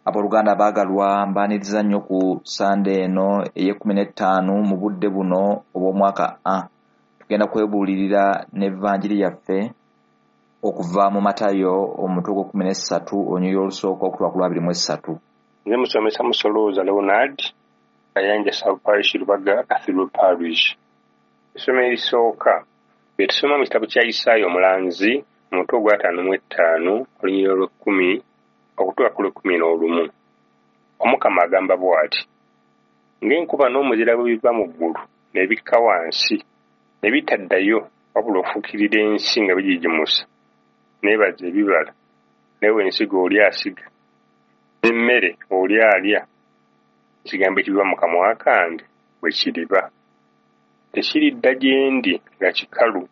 Abooluganda baagalwa mbaaniriza nnyo ku Sande eno ey'15 mu budde buno obw'omwaka A. Tugenda kwebuulirira n'evvanjiri yaffe okuva mu Matayo omutwe gwa 13 olunyiriri olusooka okutuuka ku 23. Nze musomesa Musolooza Leonard Kayanja South Parish Lubaga Cathedral Parish. Essomero erisooka bwe tusoma mu kitabo kya Isaya Omulanzi omutwe gwa 55 olunyiriri olw'10 okutuuka ku 11. Omukama agamba bw'ati: ng'enkuba n'omuzira bwe biva mu ggulu ne bikka wansi ne bitaddayo wabula ofuukirira ensi nga bigigimusa, neebaza ebibala, newe ensigo oli asiga, n'emmere oli alya, ekigambo ekiva mu kamwa kange bwe kiriba. Tekiridda gye ndi nga kikalu,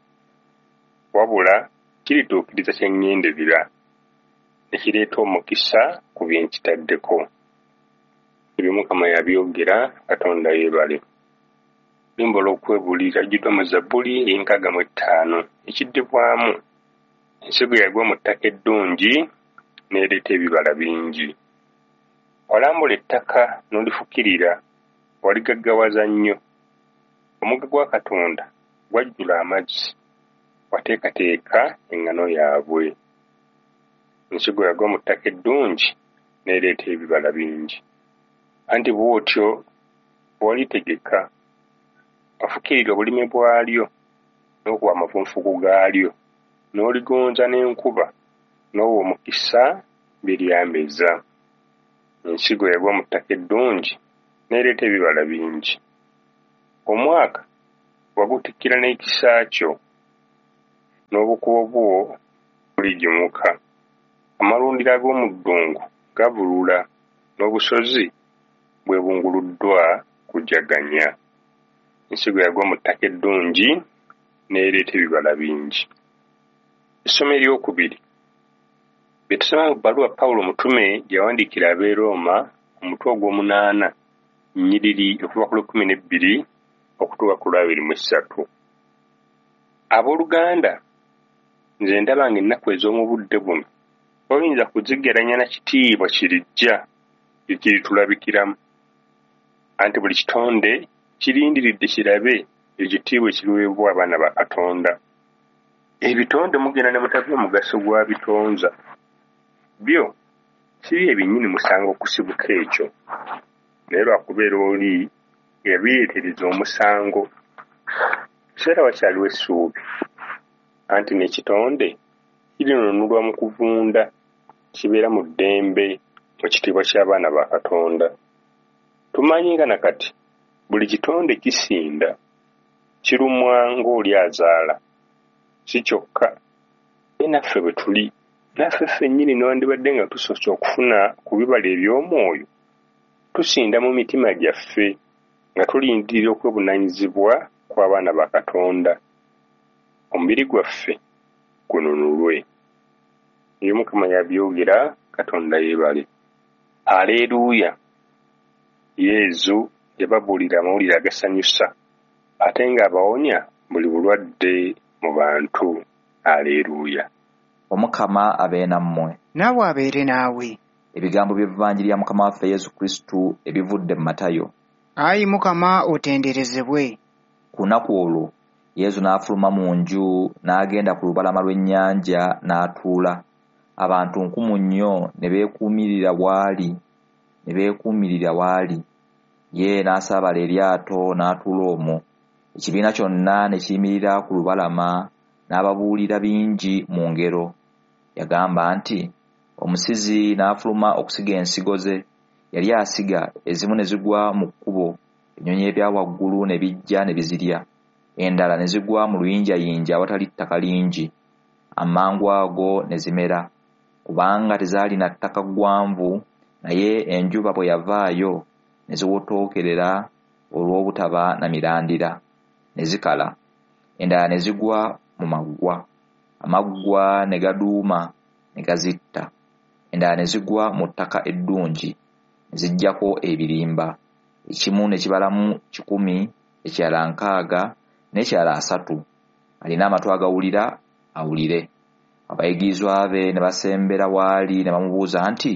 wabula kirituukiriza kye ŋŋenderera, ne kireeta omukisa ku bye nkitaddeko. Ebyo Mukama yabyogera, Katonda yeebale. Limbo lw'okwebuulira jjidwa mu Zabbuli 65 ekiddibwamu. Ensigo yagwa mu ttaka eddungi n'ereeta ebibala bingi. Walambula ettaka n'olifukirira, waligaggawaza nnyo. Omugga gwa Katonda gwajjula amazzi, wateekateeka eŋŋano yaabwe. Ensigo yagwa mu ttaka eddungi n'ereeta ebibala bingi. Anti bw'otyo bw'olitegeka, wafukirira obulime bwalyo n'okuwa amafunfugu gaalyo, n'oligonza n'enkuba, n'owa omukisa biryambeza. Ensigo yagwa mu ttaka eddungi n'ereeta ebibala bingi. Omwaka wagutikkira n'ekisa kyo, n'obukubo bwo buligimuka. Amalundiro ag'omu ddungu gabulula, n'obusozi bwe bunguluddwa kujaganya. Ensigo yagwa mu ttaka eddungi n'ereeta ebibala bingi. Essomo eryokubiri bye tusoma mu bbaluwa Pawulo omutume yawandiikira ab'e Roma omutwe ogw'omunaana nnyiriri okuva ku 12 okutuuka ku 23. Abooluganda, nze ndaba ng'ennaku ez'omu budde buno oyinza kuzigeranya na kitiibwa kirijja ekiritulabikiramu. Anti buli kitonde kirindiridde kirabe ekitiibwa ekiriweebwa abaana ba Katonda. Ebitonde mugenda ne mutava omugaso gwa bitonza. Byo kiri ebinnyini musanga okusibuka ekyo, naye lwakubeera oli yabireetereza omusango. Kiseera wakyaliwo essuubi, anti n'ekitonde kirinunulwa mu kuvunda, kibeera mu ddembe mu kitiibwa ky'abaana ba Katonda. Tumanyi nga nakati buli kitonde kisinda, kirumwa ng'oli azaala. Si kyokka, naye naffe bwe tuli, naffe ffennyini newandibadde nga tusoose okufuna ku bibala eby'omwoyo, tusinda mu mitima gyaffe nga tulindirira okwebunaanyizibwa kw'abaana ba Katonda. Omubiri gwaffe gununulwe. Ebyo Mukama yabyogera, Katonda yeebale. Aleeruuya. Yezu yababuulira amawulire agasanyusa, ate ng'abawonya buli bulwadde mu bantu. Aleeruuya. Omukama abeere nammwe. Naawe abeere naawe. Ebigambo by'evvanjiri ya Mukama waffe Yesu Kristo ebivudde mu Matayo. Ayi Mukama otenderezebwe. Ku lunaku olwo Yesu n'afuluma mu nju n'agenda ku lubalama lw'ennyanja n'atuula. Abantu nkumu nnyo ne beekuumirira waali. Ye n'asaabala eryato n'atuula omwo. Ekibiina kyonna ne kiyimirira ku lubalama n'ababuulira bingi mu ngero. Yagamba nti omusizi n'afuluma okusiga ensigo ze. Yali asiga, ezimu ne zigwa mu kkubo, ennyonyi ebya waggulu ne bijja ne bizirya. Endala ne zigwa mu luyinjayinja awatali ttaka lingi. Amangu ago ne zimera, kubanga tezaalina ttaka ggwanvu, naye enjuba bwe yavaayo ne ziwotookerera olw'obutaba na mirandira, ne zikala. Endala ne zigwa mu maggwa, amaggwa ne gaduuma ne gazitta. Endala ne zigwa mu ttaka eddungi, ne zijjako ebirimba. Ekimu ne kibalamu 10, ekirala 60, n'ekirala 3. Alina amatu agawulira awulire. Abayigirizwa be ne basembera waali ne bamubuuza nti,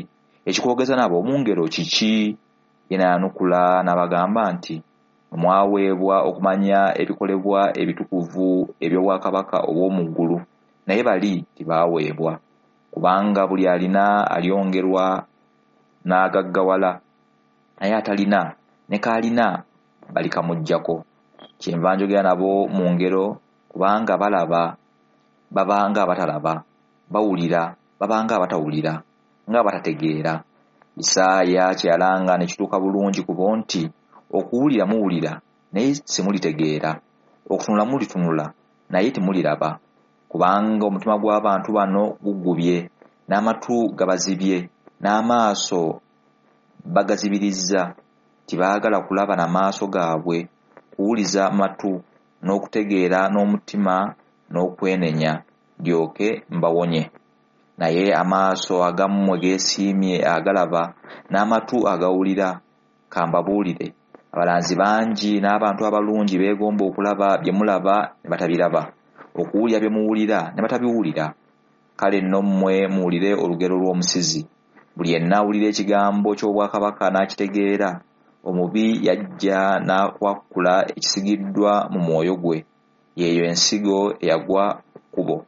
Ekikwogeza nabo mu ngero kiki? Ye n'ayanukula n'abagamba nti mwaweebwa okumanya ebikolebwa ebitukuvu eby'obwakabaka obw'omu ggulu, naye bali tibaaweebwa. Kubanga buli alina alyongerwa n'agaggawala, naye atalina ne kaalina balikamuggyako. Kyenva njogera nabo mu ngero, kubanga balaba babanga abatalaba, bawulira babanga abatawulira, nga batategeera. Isaaya kyeyalanga ne kituuka bulungi ku bo nti okuwulira muwulira naye simulitegeera, okutunula mulitunula naye timuliraba. Kubanga omutima gw'abantu bano gugubye, n'amatu gabazibye, n'amaaso bagazibirizza, tibaagala kulaba n'amaaso gaabwe, kuwuliza matu, n'okutegeera n'omutima n'okwenenya, ndyoke mbawonye. Naye amaaso agammwe geesiimye agalaba, n'amatu agawulira, kambabuulire, abalanzi bangi n'abantu abalungi beegomba okulaba bye mulaba ne batabiraba, okuwulira bye muwulira ne batabiwulira. Kale nno mmwe muwulire olugero lw'omusizi. Buli yenna awulira ekigambo ky'obwakabaka n'akitegeera, omubi yajja n'akwakkula ekisigiddwa mu mwoyo gwe, yeeyo ensigo eyagwa ku kkubo.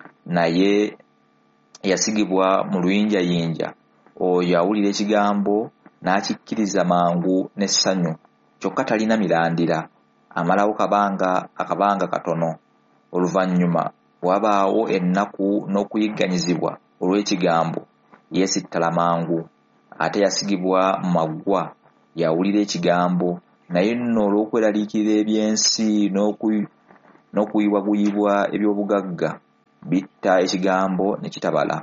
Naye eyasigibwa mu luyinjayinja, oyo awulira ekigambo n'akikkiriza mangu n'essanyu, kyokka talina mirandira, amalawo akabanga katono. Oluvannyuma wabaawo ennaku n'okuyigganyizibwa olw'ekigambo, yeesittala mangu. Ate yasigibwa mu maggwa, yawulira ekigambo, naye nno olw'okweraliikirira eby'ensi n'okuyibwaguyibwa eby'obugagga, bitta ekigambo ne kitabala.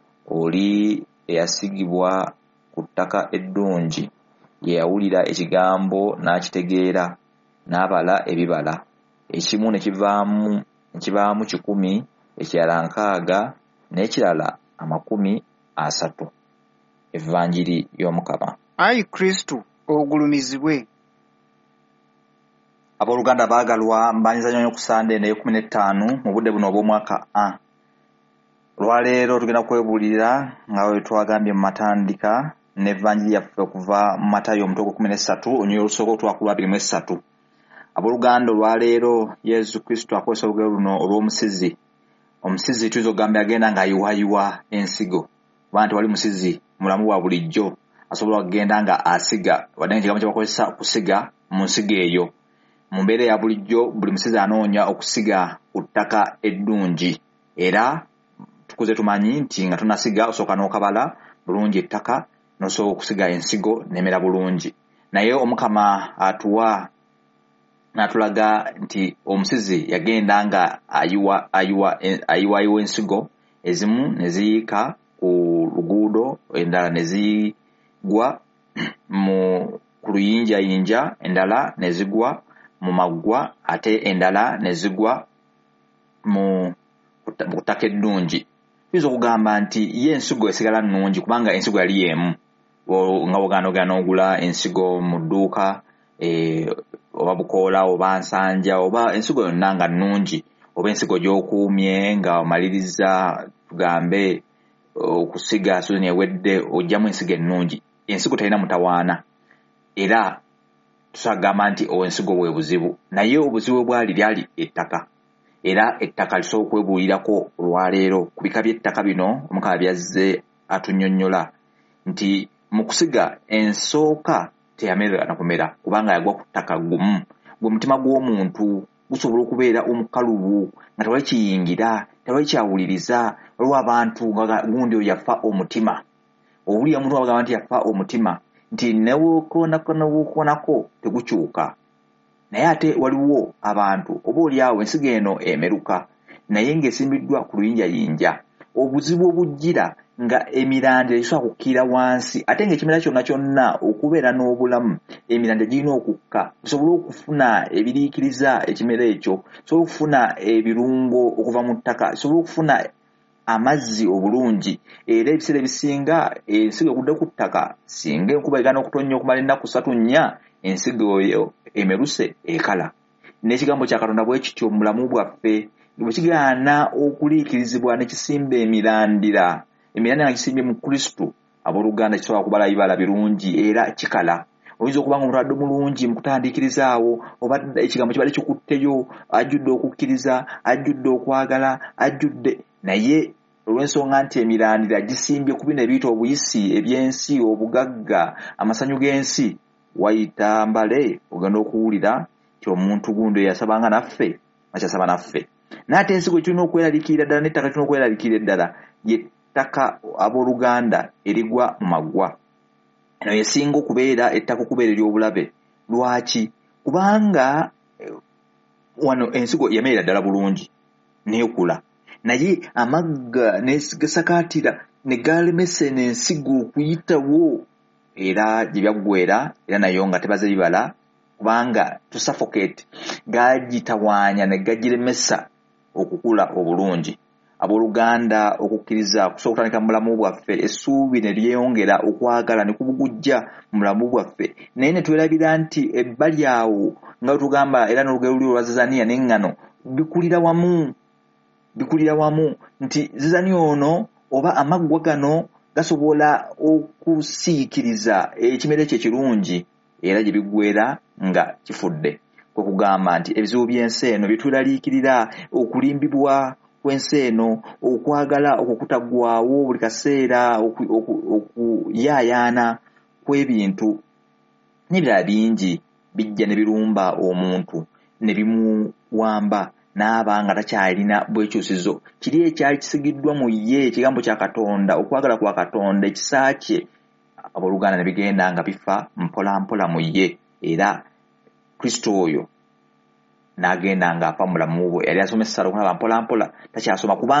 Oli eyasigibwa ku ttaka eddungi, ye yawulira ekigambo n'akitegeera, n'abala ebibala. Ekimu ne kibaamu 100, ekirala 60, n'ekirala 30. Evvanjiri y'Omukama. Ayi Kristo ogulumizibwe. Abooluganda baagalwa, mbanyiza nnyo ku Sande eno ey'e15 mu budde buno obw'omwaka A. Olwaleero tugenda kwebuulira nga bwe twagambye mu matandika n'evvanjiri yaffe okuva mu Matayo omutwe gwa 13 olunyiriri olusooka okutwala ku lwa 23. Abooluganda, olwaleero Yesu Kristo akozesa olugero luno olw'omusizi. Omusizi tuyinza okugamba yagenda ng'ayiwayiwa ensigo, kuba nti wali musizi mulamu bwa bulijjo asobola okugenda nga asiga, wadde ng'ekigambo kye bakozesa kusiga mu nsigo eyo. Mu mbeera eya bulijjo buli musizi anoonya okusiga ku ttaka eddungi, era tukuze tumanyi nti nga tunasiga osooka n'okabala bulungi ettaka n'osobola okusiga ensigo n'emera bulungi. Naye Omukama n'atulaga nti omusizi yagenda nga ayiwayiwa ensigo, ezimu ne ziyiika ku luguudo, endala ne zigwa ku luyinjayinja, endala ne zigwa mu maggwa, ate endala ne zigwa mu ttaka eddungi. Tuyinza okugamba nti ye ensigo esigala nnungi kubanga ensigo yali y'emu. Nga bw'ogenda n'ogula ensigo mu dduuka, oba bukoola oba nsanja oba ensigo yonna nga nnungi, oba ensigo gy'okuumye nga omaliriza tugambe okusiga sizoni ewedde, ojjamu ensigo ennungi. Ensigo talina mutawaana, era tusagamba nti ensigo bwe buzibu. Naye obuzibu bwali lyali ettaka, era ettaka lisobola okwebuulirako olwaleero ku bika by'ettaka bino. Omukama byazze atunnyonnyola nti mu kusiga ensooka teyamerera na kumera, kubanga yagwa ku ttaka gumu. Gwe mutima gw'omuntu gusobola okubeera omukalubu nga tewali kiyingira, tewali kyawuliriza. Waliwo abantu nga gundi oyo yafa omutima, owulira omuntu abagamba nti yafa omutima, nti newukoonako tegukyuka. Naye ate waliwo abantu oba oliawo ensigo eno emeruka naye ng'esimbiddwa ku luyinjayinja. Obuzibu obujjira nga emirandira gisobola kukkira wansi, ate ng'ekimera kyonna kyonna okubeera n'obulamu, emirandira girina okukka bisobole okufuna ebiriikiriza ekimera ekyo, bisobole okufuna ebirungo okuva mu ttaka, bisobole okufuna amazzi obulungi. Era ebiseera ebisinga ensigo ekudde ku ttaka, singa enkuba egaana okutonnya okumala ennaku 3-4, ensigo eyo emeruse ekala. N'ekigambo kya Katonda bwe kityo mu bulamu bwaffe, bwe kigaana okuliikirizibwa ne kisimba emirandira nga gisimbye mu Kristo, abooluganda kisobola kubala bibala birungi era kikala. Oyinza okuba nga omutwadde mulungi mu kutandiikirizaawo oba ekigambo kibadde kikutteyo, ajjudde okukkiriza, ajjudde okwagala, ajjudde naye olw'ensonga nti emirandira gisimbye ku bino ebiyita obuyisi eby'ensi, obugagga, amasanyu g'ensi, wayita mbale ogenda okuwulira ti omuntu gundo yasabanga naffe akyasaba naffe. N'ate ensi gwe tulina okweraliikirira ddala n'ettaka tulina okweraliikirira ddala yettaka abooluganda erigwa mu maggwa. Eno yesinga okubeera ettaka okubeera ery'obulabe. Lwaki? Kubanga wano ensigo yamerera ddala bulungi neekula, naye amagga negasakaatira ne galemesa n'ensigo okuyitawo era gye byaggwera, era nayo nga tebaze bibala kubanga tusuffocate, gagitawaanya ne gagiremesa okukula obulungi. Abooluganda okukkiriza kusobola okutandika mu bulamu bwaffe, essuubi ne lyeyongera, okwagala ne kubugujja mu bulamu bwaffe, naye ne twerabira nti ebbali awo nga tugamba era n'olugero luli olwa zizaniya n'eŋŋano bikulira wamu nti zizaniya ono oba amaggwa gano gasobola okusiikiriza ekimere kye kirungi era gye biggweera nga kifudde. Kwe kugamba nti ebizibu by'ensi eno byetweraliikirira, okulimbibwa kw'ensi eno, okwagala okukutaggwaawo buli kaseera, okuyaayaana kw'ebintu n'ebirala bingi bijja ne birumba omuntu ne bimuwamba n'aba nga takyalina bwekyusizo. Kiri ekyali kisigiddwa mu ye, ekigambo kya Katonda, okwagala kwa Katonda, ekisa kye, abooluganda ne bigenda nga bifa mpolampola mu ye, era Kristo oyo n'agenda ng'afa mu bulamu bwe. Yali asomesa okulaba mpolampola takyasoma kubanga